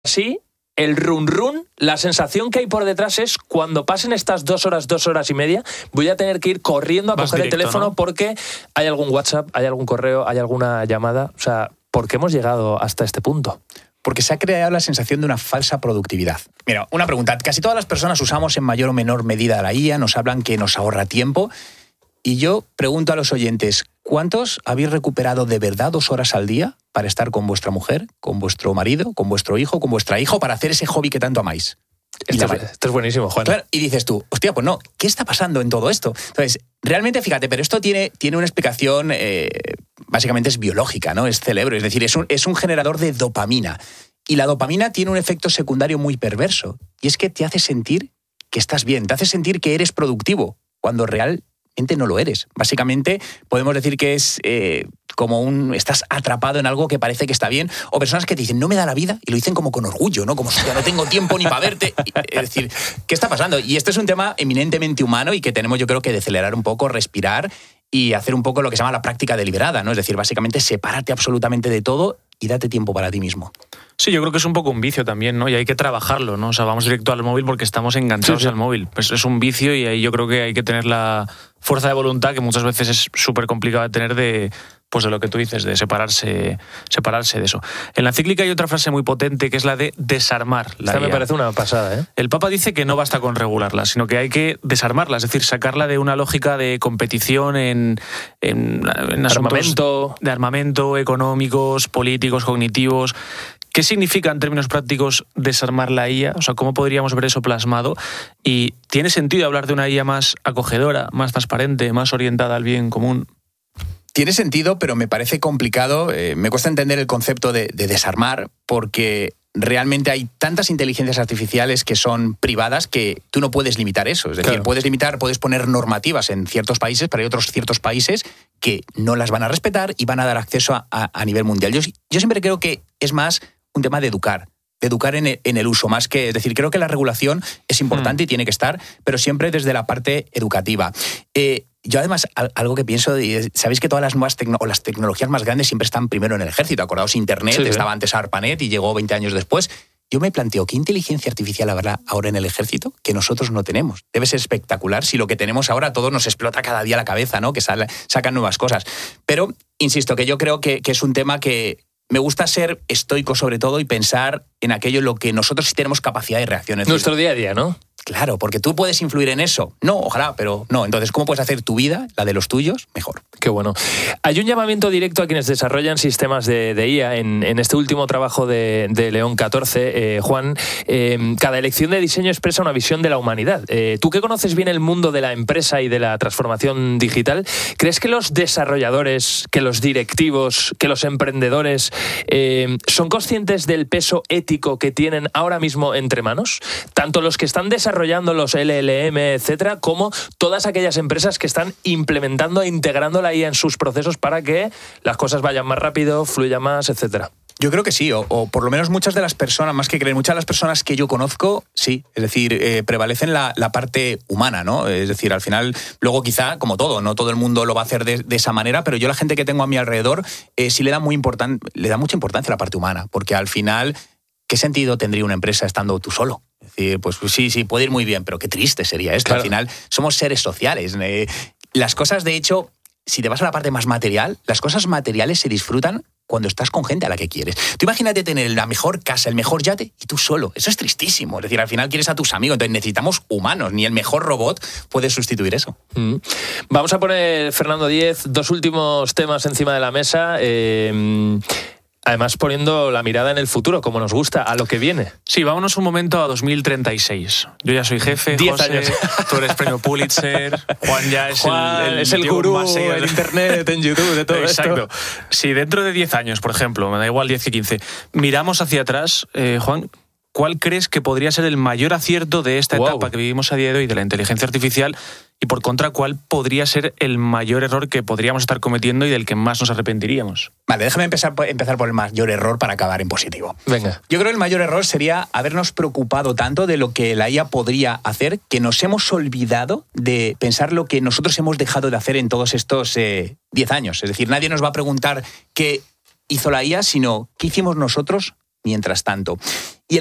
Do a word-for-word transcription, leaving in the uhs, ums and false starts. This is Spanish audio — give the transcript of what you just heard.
Sí, el run run, la sensación que hay por detrás es cuando pasen estas dos horas, dos horas y media, voy a tener que ir corriendo a Vas coger directo, el teléfono, ¿no? Porque hay algún WhatsApp, hay algún correo, hay alguna llamada. O sea, ¿por qué hemos llegado hasta este punto? Porque se ha creado la sensación de una falsa productividad. Mira, una pregunta. Casi todas las personas usamos en mayor o menor medida la I A, nos hablan que nos ahorra tiempo. Y yo pregunto a los oyentes, ¿cuántos habéis recuperado de verdad dos horas al día para estar con vuestra mujer, con vuestro marido, con vuestro hijo, con vuestra hija, para hacer ese hobby que tanto amáis? Esto, es, esto es buenísimo, Juan. Claro, y dices tú, hostia, pues no, ¿qué está pasando en todo esto? Entonces, realmente, fíjate, pero esto tiene, tiene una explicación, eh, básicamente es biológica, ¿no? Es cerebro, es decir, es un, es un generador de dopamina. Y la dopamina tiene un efecto secundario muy perverso, y es que te hace sentir que estás bien, te hace sentir que eres productivo, cuando realmente no lo eres. Básicamente, podemos decir que es eh, como un... estás atrapado en algo que parece que está bien, o personas que te dicen, no me da la vida, y lo dicen como con orgullo, ¿no? Como si ya no tengo tiempo ni para verte. Y, es decir, ¿qué está pasando? Y este es un tema eminentemente humano y que tenemos, yo creo, que decelerar un poco, respirar y hacer un poco lo que se llama la práctica deliberada, ¿no? Es decir, básicamente, sepárate absolutamente de todo y date tiempo para ti mismo. Sí, yo creo que es un poco un vicio también, ¿no? Y hay que trabajarlo, ¿no? O sea, vamos directo al móvil porque estamos enganchados sí, sí. al móvil. Pues es un vicio y ahí yo creo que hay que tener la fuerza de voluntad, que muchas veces es súper complicado de tener, de, pues de lo que tú dices, de separarse, separarse de eso. En la encíclica hay otra frase muy potente que es la de desarmar la Esta I A. me parece una pasada, ¿eh? El Papa dice que no basta con regularla, sino que hay que desarmarla, es decir, sacarla de una lógica de competición en, en, en asuntos armamento. de armamento, económicos, políticos, cognitivos. ¿Qué significa en términos prácticos desarmar la I A? O sea, ¿cómo podríamos ver eso plasmado? ¿Y tiene sentido hablar de una I A más acogedora, más transparente, más orientada al bien común? Tiene sentido, pero me parece complicado. Eh, me cuesta entender el concepto de, de desarmar, porque realmente hay tantas inteligencias artificiales que son privadas que tú no puedes limitar eso. Es decir, claro. puedes limitar, puedes poner normativas en ciertos países, pero hay otros ciertos países que no las van a respetar y van a dar acceso a, a, a nivel mundial. Yo, yo siempre creo que es más un tema de educar, de educar en el, en el uso, más que, es decir, creo que la regulación es importante mm. y tiene que estar, pero siempre desde la parte educativa. Eh, yo además, algo que pienso, sabéis que todas las nuevas tecno- o las tecnologías más grandes siempre están primero en el ejército. Acordaos, Internet, sí, sí. estaba antes ARPANET y llegó veinte años después. Yo me planteo, ¿qué inteligencia artificial habrá ahora en el ejército que nosotros no tenemos? Debe ser espectacular si lo que tenemos ahora a todos nos explota cada día la cabeza, ¿no? Que sal- sacan nuevas cosas. Pero, insisto, que yo creo que, que es un tema que me gusta ser estoico sobre todo y pensar en aquello en lo que nosotros sí tenemos capacidad de reacción. Nuestro día a día, ¿no? Claro, porque tú puedes influir en eso. No, ojalá, pero no. Entonces, ¿cómo puedes hacer tu vida, la de los tuyos, mejor? Qué bueno. Hay un llamamiento directo a quienes desarrollan sistemas de, de I A. En, en este último trabajo de, de León catorce, eh, Juan, eh, cada elección de diseño expresa una visión de la humanidad. Eh, tú que conoces bien el mundo de la empresa y de la transformación digital, ¿crees que los desarrolladores, que los directivos, que los emprendedores eh, son conscientes del peso ético que tienen ahora mismo entre manos? Tanto los que están desarrollando desarrollando los L L M, etcétera, como todas aquellas empresas que están implementando e integrando la I A en sus procesos para que las cosas vayan más rápido, fluya más, etcétera. Yo creo que sí, o, o por lo menos muchas de las personas, más que creen, muchas de las personas que yo conozco, sí, es decir, eh, prevalecen la, la parte humana, ¿no? Es decir, al final, luego quizá, como todo, no todo el mundo lo va a hacer de, de esa manera, pero yo la gente que tengo a mi alrededor eh, sí le da, muy importan, le da mucha importancia a la parte humana, porque al final, ¿qué sentido tendría una empresa estando tú solo? Es decir, pues sí, sí, puede ir muy bien, pero qué triste sería esto. Claro. Al final, somos seres sociales. Eh, las cosas, de hecho, si te vas a la parte más material, las cosas materiales se disfrutan cuando estás con gente a la que quieres. Tú imagínate tener la mejor casa, el mejor yate y tú solo. Eso es tristísimo. Es decir, al final quieres a tus amigos. Entonces necesitamos humanos. Ni el mejor robot puede sustituir eso. Mm. Vamos a poner, Fernando Díez, dos últimos temas encima de la mesa. Eh... Además, poniendo la mirada en el futuro, como nos gusta, a lo que viene. Sí, vámonos un momento a dos mil treinta y seis. Yo ya soy jefe, Diez José, años. Tú eres premio Pulitzer, Juan ya es Juan el, el, es el gurú en internet, en YouTube, de todo Exacto. esto. Si dentro de diez años, por ejemplo, me da igual diez que quince, miramos hacia atrás, eh, Juan, ¿cuál crees que podría ser el mayor acierto de esta wow. etapa que vivimos a día de hoy de la inteligencia artificial? Y por contra, ¿cuál podría ser el mayor error que podríamos estar cometiendo y del que más nos arrepentiríamos? Vale, déjame empezar, empezar por el mayor error para acabar en positivo. Venga. Yo creo que el mayor error sería habernos preocupado tanto de lo que la I A podría hacer que nos hemos olvidado de pensar lo que nosotros hemos dejado de hacer en todos estos eh, diez años. Es decir, nadie nos va a preguntar qué hizo la I A, sino qué hicimos nosotros mientras tanto.